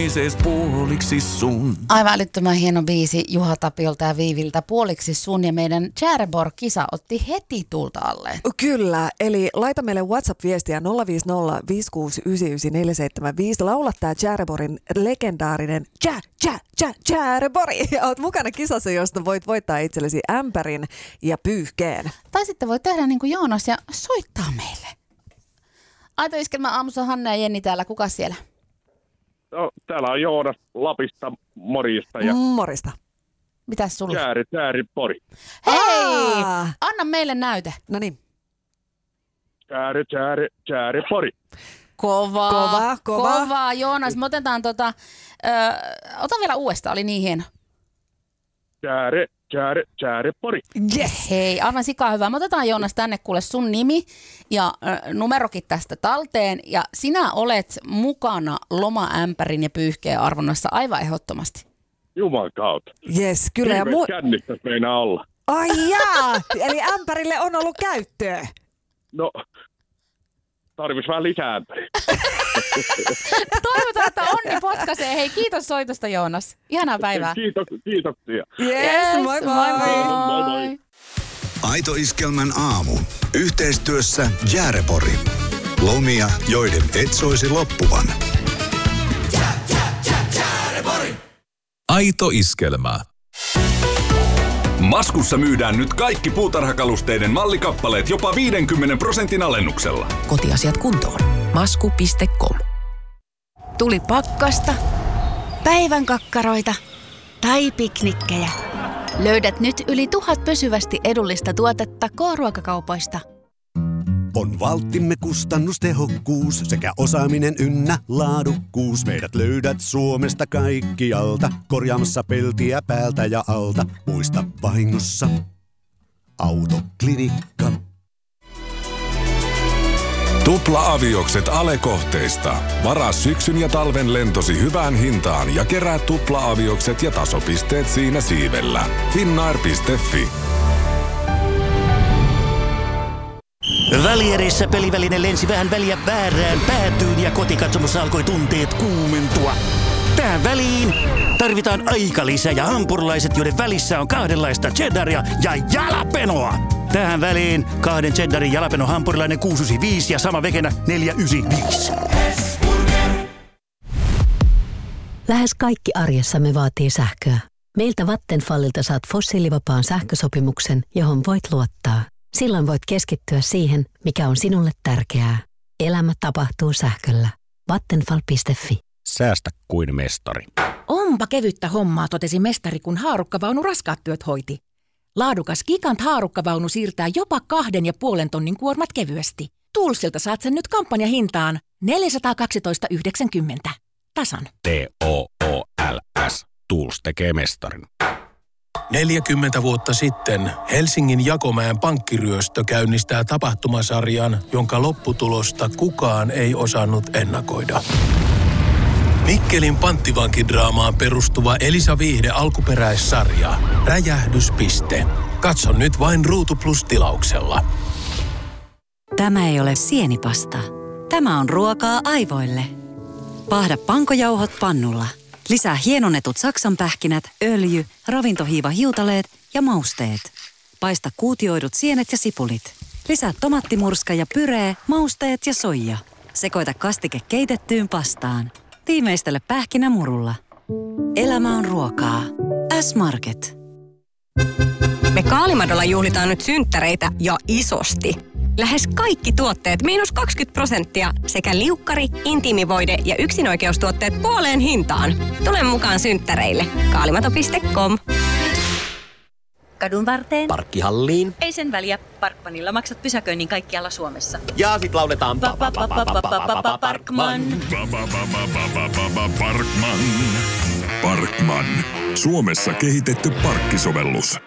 mises puoliksi sun. Aivan älyttömän hieno biisi Juha Tapiolta ja Viiviltä Puoliksi sun, ja meidän Tjäreborg-kisa otti heti tulta alle. Kyllä, eli laita meille WhatsApp-viestiä 050 5699475. Laula tää Tjäreborgin legendaarinen Tjäreborg. Ja oot mukana kisassa, josta voit voittaa itsellesi ämpärin ja pyyhkeen. Tai sitten voit tehdä niin kuin Joonas ja soittaa meille. Aito Iskelmän aamussa Hanna ja Jenni täällä. Kuka siellä? No, täällä on Joonas Lapista, morjesta. Ja morjesta. Mitäs sulla? Tjääri, Pori. Hei! Anna meille näyte. No niin. Tjääri, Pori. Kova. Joonas, me otetaan ota vielä uudestaan, oli niin hieno. Tjääri, Pori. Yes. Hei, aivan sikaa hyvä. Me otetaan Joonas tänne kuule sun nimi ja numerokin tästä talteen. Ja sinä olet mukana lomaämpärin ja pyyhkeen arvonnassa aivan ehdottomasti. Juman kautta. Yes, kyllä. Ja kännistä meinaa olla. Ai jaa, eli ämpärille on ollut käyttöä. No, tarvis vähän lisää ämpäriä. Toivotaan, että onni potkaisee. Hei, kiitos soitosta Joonas. Ihanaa päivää. Kiitoksia. Yes, moi. Aito Iskelmän aamu. Yhteistyössä Tjäreborg. Lomia, joiden et soisi loppuvan. Aito Iskelmä. Maskussa myydään nyt kaikki puutarhakalusteiden mallikappaleet jopa 50% alennuksella. Kotiasiat kuntoon. Masku.com. Tuli pakkasta, päivän kakkaroita tai piknikkejä. Löydät nyt yli 1000 pysyvästi edullista tuotetta K-ruokakaupoista. On valttimme kustannustehokkuus sekä osaaminen ynnä laadukkuus. Meidät löydät Suomesta kaikkialta, korjaamassa peltiä päältä ja alta. Muista vahingossa Autoklinikka. Tupla-aviokset alekohteista. Varaa syksyn ja talven lentosi hyvään hintaan ja kerää tupla-aviokset ja tasopisteet siinä siivellä. Finnair.fi. Välierissä peliväline lensi vähän väliä väärään päätyyn ja kotikatsomossa alkoi tunteet kuumentua. Tähän väliin tarvitaan aikalisä ja hampurilaiset, joiden välissä on kahdenlaista cheddaria ja jalapenoa. Tähän väliin 2 cheddarin jalapeno hampurilainen 695 ja sama vegenä 495. Lähes kaikki arjessamme vaatii sähköä. Meiltä Vattenfallilta saat fossiilivapaan sähkösopimuksen, johon voit luottaa. Silloin voit keskittyä siihen, mikä on sinulle tärkeää. Elämä tapahtuu sähköllä. Vattenfall.fi. Säästä kuin mestari. Onpa kevyttä hommaa, totesi mestari, kun haarukkavaunu raskaat työt hoiti. Laadukas Gigant haarukkavaunu siirtää jopa 2,5 tonnin kuormat kevyesti. Toolsilta saat sen nyt kampanjahintaan 412,90. Tasan. TOOLS. Tools tekee mestarin. 40 vuotta sitten Helsingin Jakomäen pankkiryöstö käynnistää tapahtumasarjan, jonka lopputulosta kukaan ei osannut ennakoida. Mikkelin panttivankidraamaan perustuva Elisa Viihde alkuperäissarja. Räjähdyspiste. Katso nyt vain Ruutu Plus -tilauksella. Tämä ei ole sienipasta. Tämä on ruokaa aivoille. Paahda pankojauhot pannulla. Lisää hienonnetut saksanpähkinät, öljy, ravintohiivahiutaleet ja mausteet. Paista kuutioidut sienet ja sipulit. Lisää tomattimurska ja pyree, mausteet ja soija. Sekoita kastike keitettyyn pastaan. Tiimeistele pähkinämurulla. Elämä on ruokaa. S-Market. Me Kaalimadolla juhlitaan nyt synttäreitä ja isosti. Lähes kaikki tuotteet -20% sekä liukkari, intiimivoide ja yksinoikeustuotteet puoleen hintaan. Tule mukaan synttäreille. Kaalimato.com. Kadun varteen. Parkkihalliin. Ei sen väliä. Parkmanilla maksat pysäköinnin kaikkialla Suomessa. Ja sit lauletaan Parkman. Parkman. Parkman. Suomessa kehitetty parkkisovellus.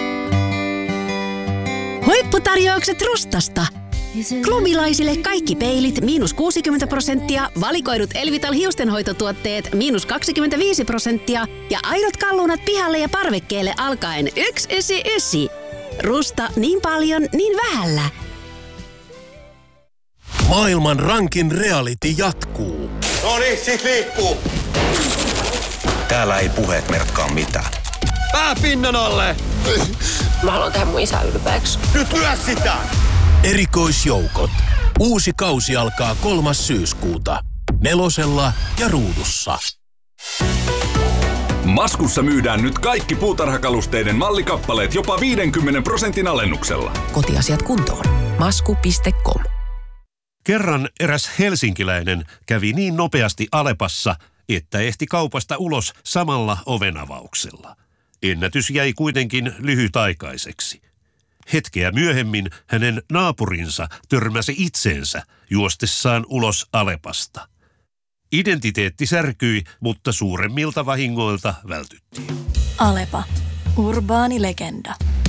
Huipputarjoukset Rustasta. Klubilaisille kaikki peilit -60%, valikoidut Elvital hiustenhoitotuotteet -25% ja aidot kallunat pihalle ja parvekkeelle alkaen 199. Rusta niin paljon, niin vähällä. Maailman rankin reality jatkuu. No niin, sit liikkuu. Täällä ei puheet merkkaa mitään. Pää pinnan alle! Mä haluan tehdä mun isän ylpeäksi. Nyt lyö sitä! Erikoisjoukot. Uusi kausi alkaa 3. syyskuuta. 4 ja Ruudussa. Maskussa myydään nyt kaikki puutarhakalusteiden mallikappaleet jopa 50% alennuksella. Kotiasiat kuntoon. Masku.com. Kerran eräs helsinkiläinen kävi niin nopeasti Alepassa, että ehti kaupasta ulos samalla ovenavauksella. Ennätys jäi kuitenkin lyhytaikaiseksi. Hetkeä myöhemmin hänen naapurinsa törmäsi itseensä juostessaan ulos Alepasta. Identiteetti särkyi, mutta suuremmilta vahingoilta vältyttiin. Alepa. Urbaani legenda.